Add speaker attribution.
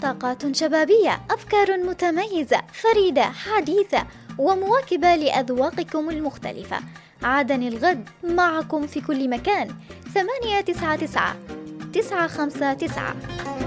Speaker 1: طاقات شبابية، أفكار متميزة فريدة حديثة ومواكبة لأذواقكم المختلفة. عدن الغد معكم في كل مكان. 899 959